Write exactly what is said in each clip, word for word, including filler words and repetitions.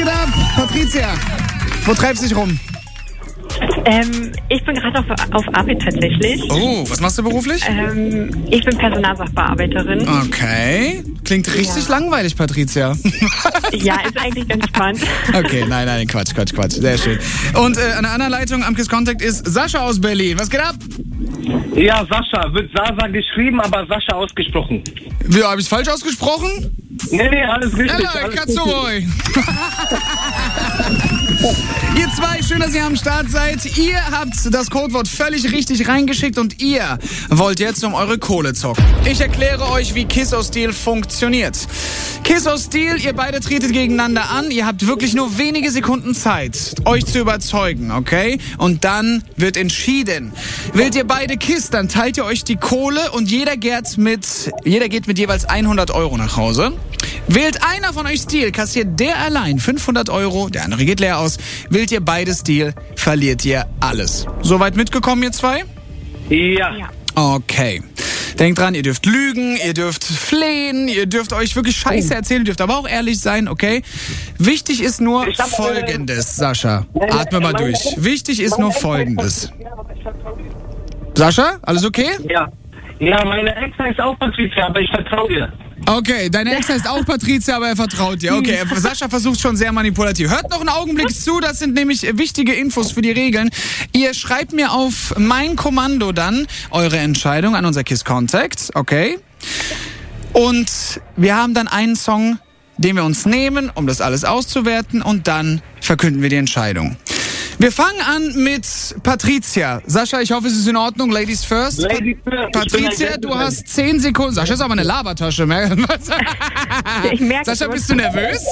geht ab? Patricia, wo treibst du dich rum? Ähm, ich bin gerade auf, auf Arbeit tatsächlich. Oh, was machst du beruflich? Ähm, ich bin Personalsachbearbeiterin. Okay, klingt richtig Ja. langweilig, Patricia. Ja, ist eigentlich ganz spannend. Okay, nein, nein, Quatsch, Quatsch, Quatsch. Sehr schön. Und äh, an der anderen Leitung am Kiss Contact ist Sascha aus Berlin. Was geht ab? Ja, Sascha. Wird Sasa geschrieben, aber Sascha ausgesprochen. Wie, habe ich es falsch ausgesprochen? Nee, nee, alles richtig. Hallo, alles Katsuboy. Ihr zwei, schön, dass ihr am Start seid. Ihr habt das Codewort völlig richtig reingeschickt und ihr wollt jetzt um eure Kohle zocken. Ich erkläre euch, wie Kiss of Steel funktioniert. Kiss of Steel, ihr beide tretet gegeneinander an. Ihr habt wirklich nur wenige Sekunden Zeit, euch zu überzeugen, okay? Und dann wird entschieden. Wählt ihr beide Kiss, dann teilt ihr euch die Kohle und jeder geht mit, jeder geht mit jeweils hundert Euro nach Hause. Wählt einer von euch Steel, kassiert der allein fünfhundert Euro, der andere geht leer aus. Wählt ihr beide Steel, verliert ihr alles. Soweit mitgekommen, ihr zwei? Ja. Ja. Okay. Denkt dran, ihr dürft lügen, ihr dürft flehen, ihr dürft euch wirklich Scheiße erzählen, ihr dürft aber auch ehrlich sein, okay? Wichtig ist nur Ich hab, äh, Folgendes, Sascha. Atme mal meine- durch. Wichtig ist nur meine- Folgendes. Sascha, alles okay? Ja. Ja, meine Ex heißt auch Patricia, aber ich vertraue dir. Okay, deine Ex heißt auch Patricia, aber er vertraut dir. Okay, Sascha versucht schon sehr manipulativ. Hört noch einen Augenblick zu, das sind nämlich wichtige Infos für die Regeln. Ihr schreibt mir auf mein Kommando dann eure Entscheidung an unser Kiss Contact, okay? Und wir haben dann einen Song, den wir uns nehmen, um das alles auszuwerten und dann verkünden wir die Entscheidung. Wir fangen an mit Patricia. Sascha, ich hoffe, es ist in Ordnung. Ladies first. Ladies first. Patricia, Ich bin ein du Gentleman. hast zehn Sekunden. Sascha ist aber eine Labertasche. Ich merke, Sascha, du bist du nervös?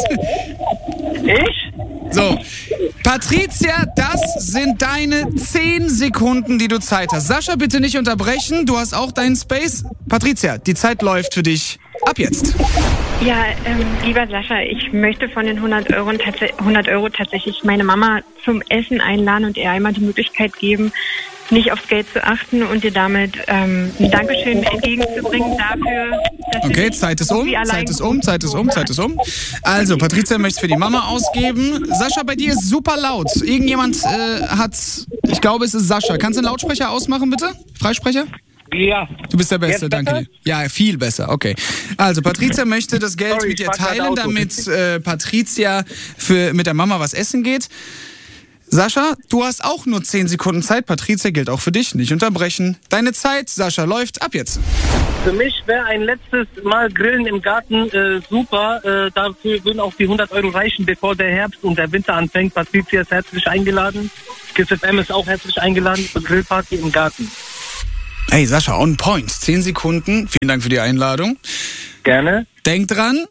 Ich? So. Patricia, das sind deine zehn Sekunden, die du Zeit hast. Sascha, bitte nicht unterbrechen. Du hast auch deinen Space. Patricia, die Zeit läuft für dich ab jetzt. Ja, ähm, lieber Sascha, ich möchte von den hundert Euro, tats- hundert Euro tatsächlich meine Mama zum Essen einladen und ihr einmal die Möglichkeit geben, nicht aufs Geld zu achten und dir damit ähm, ein Dankeschön entgegenzubringen dafür, dass sie Okay, dich Zeit ist um, irgendwie allein Zeit ist um, Zeit ist um, Zeit ist um. Also, Patricia möchte für die Mama ausgeben. Sascha, bei dir ist super laut. Irgendjemand äh, hat, ich glaube, es ist Sascha. Kannst du den Lautsprecher ausmachen, bitte? Freisprecher? Ja. Du bist der Beste, Jetzt danke besser? dir. Ja, viel besser, okay. Also, Patricia möchte das Geld Sorry, mit ich dir fahr gerade teilen, Auto. damit äh, Patricia für, mit der Mama was essen geht. Sascha, du hast auch nur zehn Sekunden Zeit. Patricia gilt auch für dich. Nicht unterbrechen. Deine Zeit, Sascha, läuft ab jetzt. Für mich wäre ein letztes Mal Grillen im Garten äh, super. Äh, dafür würden auch die hundert Euro reichen, bevor der Herbst und der Winter anfängt. Patricia ist herzlich eingeladen. Kiss F M ist auch herzlich eingeladen zur Grillparty im Garten. Hey, Sascha, on point. Zehn Sekunden. Vielen Dank für die Einladung. Gerne. Denkt dran,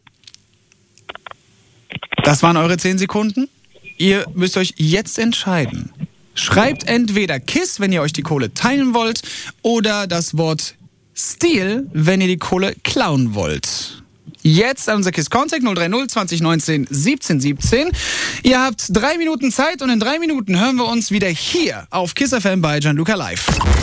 das waren eure zehn Sekunden. Ihr müsst euch jetzt entscheiden. Schreibt entweder Kiss, wenn ihr euch die Kohle teilen wollt, oder das Wort Steal, wenn ihr die Kohle klauen wollt. Jetzt an unser Kiss Contact null drei null zwanzig neunzehn siebzehn siebzehn. Ihr habt drei Minuten Zeit und in drei Minuten hören wir uns wieder hier auf Kiss F M bei Gianluca Live.